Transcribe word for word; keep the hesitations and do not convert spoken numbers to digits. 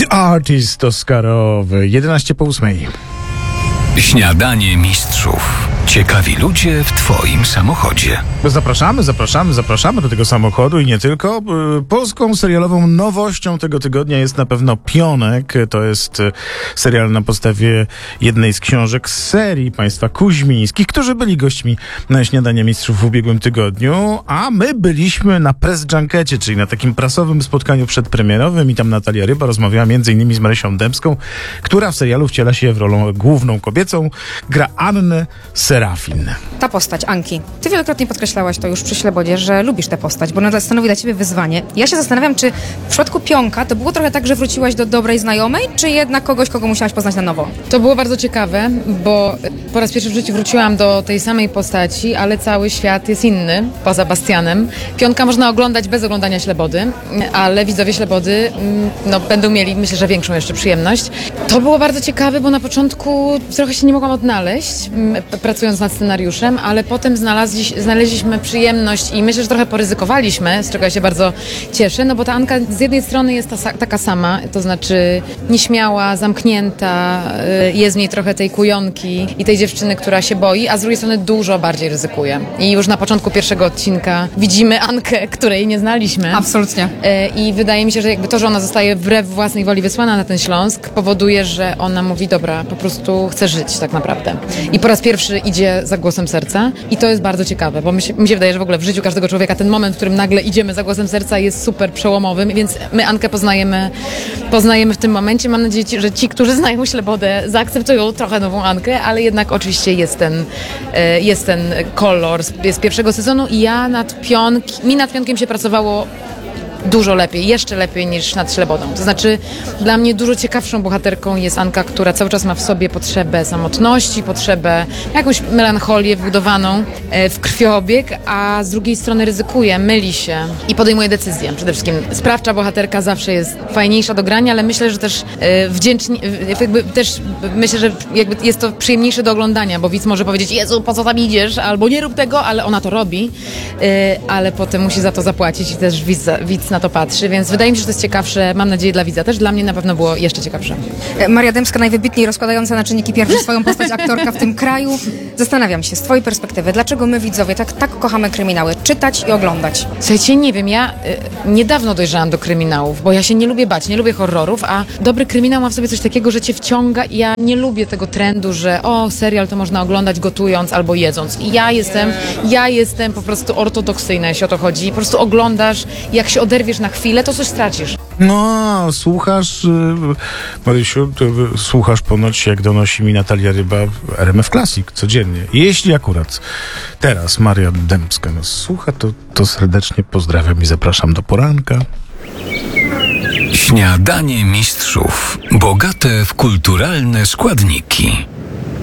Artist Oscarowy, jedenaście po ósmej. Śniadanie mistrzów. Ciekawi ludzie w Twoim samochodzie. Zapraszamy, zapraszamy, zapraszamy do tego samochodu i nie tylko. Polską serialową nowością tego tygodnia jest na pewno Pionek. To jest serial na podstawie jednej z książek z serii państwa Kuźmińskich, którzy byli gośćmi na Śniadanie Mistrzów w ubiegłym tygodniu, a my byliśmy na press junkecie, czyli na takim prasowym spotkaniu przedpremierowym i tam Natalia Ryba rozmawiała między innymi z Marysią Dębską, która w serialu wciela się w rolę główną kobiecą, gra Annę Serafin. Ta postać, Anki. Ty wielokrotnie podkreślałaś to już przy Ślebodzie, że lubisz tę postać, bo nadal stanowi dla ciebie wyzwanie. Ja się zastanawiam, czy w przypadku Pionka to było trochę tak, że wróciłaś do dobrej znajomej, czy jednak kogoś, kogo musiałaś poznać na nowo? To było bardzo ciekawe, bo po raz pierwszy w życiu wróciłam do tej samej postaci, ale cały świat jest inny, poza Bastianem. Pionka można oglądać bez oglądania Ślebody, ale widzowie Ślebody no, będą mieli, myślę, że większą jeszcze przyjemność. To było bardzo ciekawe, bo na początku trochę się nie mogłam odnaleźć, pracując nad scenariuszem, ale potem znaleźli, znaleźliśmy przyjemność i myślę, że trochę poryzykowaliśmy, z czego ja się bardzo cieszę, no bo ta Anka z jednej strony jest ta, taka sama, to znaczy nieśmiała, zamknięta, jest w niej trochę tej kujonki i tej dziewczyny, która się boi, a z drugiej strony dużo bardziej ryzykuje. I już na początku pierwszego odcinka widzimy Ankę, której nie znaliśmy. Absolutnie. I wydaje mi się, że jakby to, że ona zostaje wbrew własnej woli wysłana na ten Śląsk, powoduje, że ona mówi, dobra, po prostu chcę żyć tak naprawdę. I po raz pierwszy idzie za głosem serca i to jest bardzo ciekawe, bo mi się, mi się wydaje, że w ogóle w życiu każdego człowieka ten moment, w którym nagle idziemy za głosem serca, jest super przełomowym, więc my Ankę poznajemy, poznajemy w tym momencie. Mam nadzieję, że ci, którzy znają Ślebodę, zaakceptują trochę nową Ankę, ale jednak oczywiście jest ten, jest ten kolor z, z pierwszego sezonu i ja nad Pionk, mi nad Pionkiem się pracowało dużo lepiej, jeszcze lepiej niż nad Ślebodą. To znaczy, dla mnie dużo ciekawszą bohaterką jest Anka, która cały czas ma w sobie potrzebę samotności, potrzebę, jakąś melancholię wbudowaną w krwiobieg, a z drugiej strony ryzykuje, myli się i podejmuje decyzje. Przede wszystkim sprawcza bohaterka zawsze jest fajniejsza do grania, ale myślę, że też wdzięcznie, jakby też myślę, że jakby jest to przyjemniejsze do oglądania, bo widz może powiedzieć, Jezu, po co tam idziesz? Albo nie rób tego, ale ona to robi, ale potem musi za to zapłacić i też widz, widz na to patrzy, więc wydaje mi się, że to jest ciekawsze. Mam nadzieję dla widza też. Dla mnie na pewno było jeszcze ciekawsze. Maria Dębska, najwybitniej rozkładająca na czynniki pierwsze swoją postać aktorka w tym kraju. Zastanawiam się, z twojej perspektywy, dlaczego my widzowie tak, tak kochamy kryminały? Czytać i oglądać. Słuchajcie, nie wiem, ja y, niedawno dojrzałam do kryminałów, bo ja się nie lubię bać, nie lubię horrorów, a dobry kryminał ma w sobie coś takiego, że cię wciąga i ja nie lubię tego trendu, że o, serial to można oglądać gotując albo jedząc. I ja jestem, ja jestem po prostu ortodoksyjna, jeśli o to chodzi. Po prostu oglądasz, jak się oderwiesz na chwilę, to coś stracisz. No, słuchasz, Marysiu, ty słuchasz ponoć, jak donosi mi Natalia Ryba, R M F Classic codziennie. Jeśli akurat teraz Maria Dębska nas słucha, to, to serdecznie pozdrawiam i zapraszam do poranka. Śniadanie mistrzów. Bogate w kulturalne składniki.